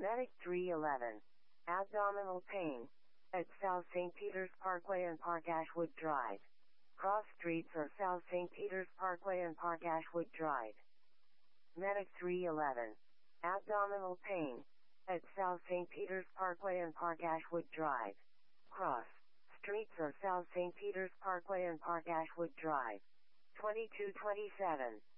Medic 311. Abdominal pain. At South St. Peter's Parkway and Park Ashwood Drive. Cross streets or South St. Peter's Parkway and Park Ashwood Drive. Medic 311. Abdominal pain. At South St. Peter's Parkway and Park Ashwood Drive. Cross streets or South St. Peter's Parkway and Park Ashwood Drive. 2227.